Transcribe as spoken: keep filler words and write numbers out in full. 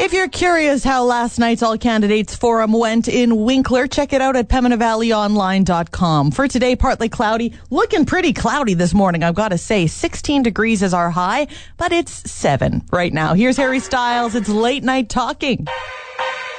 If you're curious how last night's All Candidates Forum went in Winkler, check it out at Pembina Valley Online dot com. For today, partly cloudy. Looking pretty cloudy this morning, I've got to say. sixteen degrees is our high, but it's seven right now. Here's Harry Styles. It's Late Night Talking.